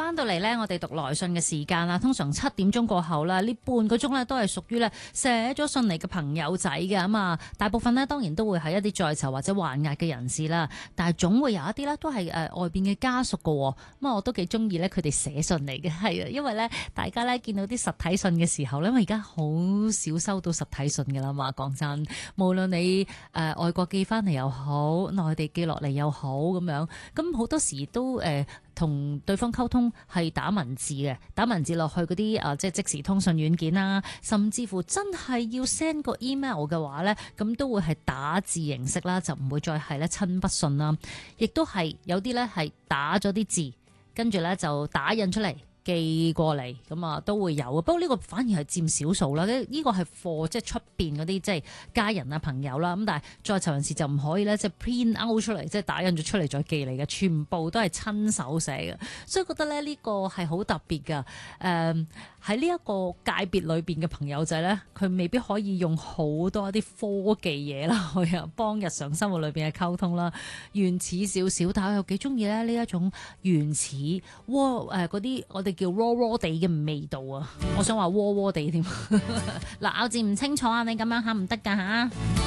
翻到嚟咧，我哋讀來信嘅時間啦，通常7點鐘過後啦，呢半個鐘咧都係屬於咧寫咗信嚟嘅朋友仔嘅咁啊。大部分咧當然都會係一啲在囚或者還押嘅人士啦，但係總會有一啲咧都係外邊嘅家屬嘅。咁啊，我都幾中意咧佢哋寫信嚟嘅，係啊，因為咧大家咧見到啲實體信嘅時候咧，因為而家好少收到實體信㗎啦嘛。講真，無論你外國寄翻嚟又好，內地寄落嚟又好咁樣，咁好多時都同對方溝通係打文字嘅，打文字落去嗰啲即係即時通訊軟件啦，甚至乎真係要 send 個 email 嘅話咧，咁都會係打字形式啦，就唔會再係咧親筆信啦，亦都係有啲咧係打咗啲字，跟住咧就打印出嚟寄過嚟，咁啊都會有嘅。不過呢個反而係佔少數啦，呢個係 for 即係出邊嗰啲即係家人啊朋友啦。咁但係在囚人士就唔可以咧，即係 print out 出嚟，即係打印咗出嚟再寄嚟嘅，全部都係親手寫嘅。所以覺得咧呢個係好特別㗎。喺呢一個界別裏邊嘅朋友仔咧，佢未必可以用好多一啲科技嘢啦，去幫日常生活裏邊嘅溝通啦，原始少少。但係我又幾中意咧呢一種原始嗰啲我哋叫 raw 地嘅味道啊！我想話窩地添。嗱，咬字唔清楚啊，你咁樣嚇唔得㗎嚇。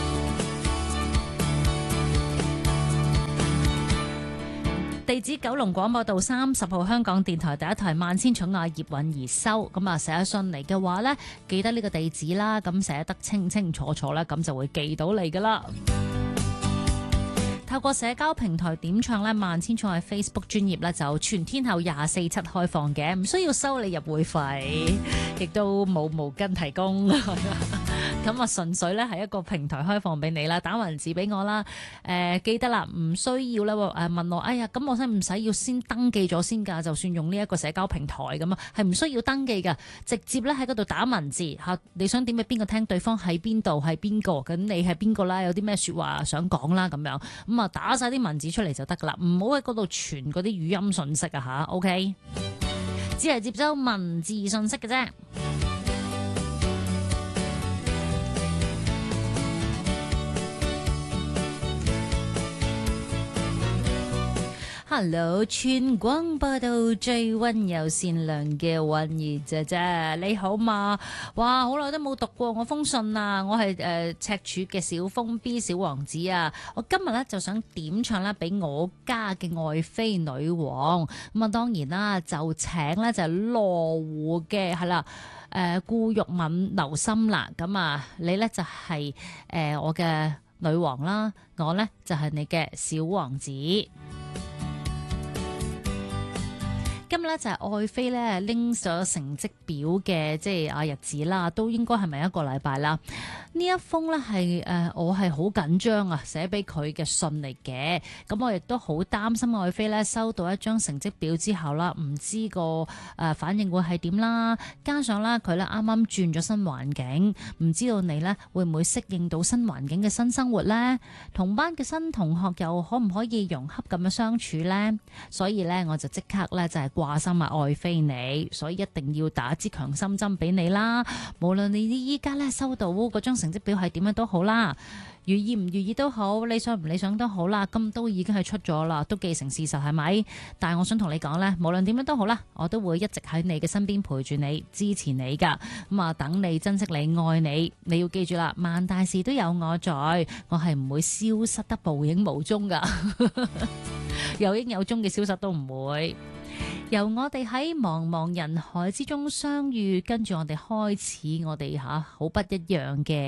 地址九龍廣播道30號，香港電台第一台萬千寵愛葉韻儀收。咁啊，寫信嚟嘅話呢，記得呢個地址啦，咁寫得清清楚楚啦，咁就會寄到嚟噶啦。透過社交平台點唱呢，萬千寵愛 Facebook 專頁呢，就全天候24/7開放嘅，唔需要收你入會費，亦都冇毛巾提供。咁啊，純粹咧係一個平台開放俾你啦，打文字俾我啦。記得啦，唔需要咧問我，哎呀，咁我使唔使要先登記咗先㗎？就算用呢一個社交平台咁啊，係唔需要登記㗎，直接咧喺嗰度打文字嚇，你想點俾邊個聽？對方喺邊度？係邊個？咁你係邊個啦？有啲咩説話想講啦？咁樣咁啊，打晒啲文字出嚟就得㗎啦，唔好喺嗰度傳嗰啲語音信息啊嚇。OK， 只係接收文字信息嘅啫。Hello， 全廣播道最溫柔善良嘅韻儀姐姐，你好嘛？哇，好耐都冇讀過我封信啊！我係赤柱嘅小瘋 B 小王子啊！我今日咧就想點唱咧俾我家嘅愛妃女王，咁啊當然啦，就請咧就係羅湖嘅係啦，顧玉敏留心啦，咁啊你咧就係我嘅女王啦，我咧就係你嘅小王子。今日咧就係愛妃咧拎咗成績表嘅即係日子啦，都應該係咪一個禮拜啦？呢一封咧係我係好緊張啊，寫俾佢嘅信嚟嘅。咁我亦都好擔心愛妃咧收到一張成績表之後啦，唔知個反應會係點啦。加上啦佢咧啱啱轉咗新環境，唔知道你咧會唔會適應到新環境嘅新生活咧？同班嘅新同學又可唔可以融洽咁樣相處咧？所以咧我就即刻咧就係掛心啊愛妃你，所以一定要打支強心針俾你啦。無論你依家咧收到嗰張成績表係點樣都好啦，如意唔如意都好，理想唔理想都好啦，咁都已經係出咗啦，都既成事實係咪？但係我想同你講呢，無論點樣都好啦，我都會一直喺你嘅身邊陪住你，支持你噶。咁啊，等你珍惜你愛你，你要記住啦，萬大事都有我在，我係唔會消失得無影無蹤噶，有影有蹤嘅消失都唔會。由我哋喺茫茫人海之中相遇，跟住我哋開始我哋好不一樣嘅